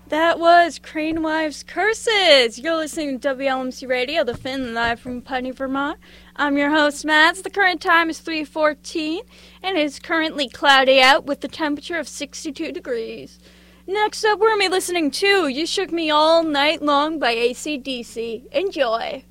That was Crane Wives Curses. You're listening to WLMC Radio, the Finn, live from Putney, Vermont. I'm your host, Mads. The current time is 3:14, and it is currently cloudy out with the temperature of 62 degrees. Next up, we're going to be listening to You Shook Me All Night Long by AC/DC. Enjoy.